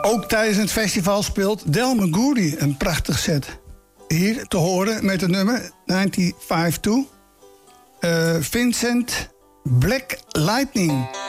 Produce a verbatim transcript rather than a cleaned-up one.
Ook tijdens het festival speelt Del Maguri een prachtig set. Hier te horen met het nummer negentien vijfenvijftig. Uh, Vincent Black Lightning.